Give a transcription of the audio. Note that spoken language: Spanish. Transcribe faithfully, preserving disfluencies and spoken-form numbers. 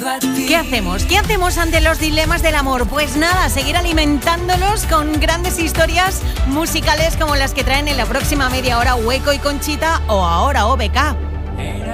¿Qué hacemos? ¿Qué hacemos ante los dilemas del amor? Pues nada, seguir alimentándolos con grandes historias musicales como las que traen en la próxima media hora Hueco y Conchita o ahora O B K.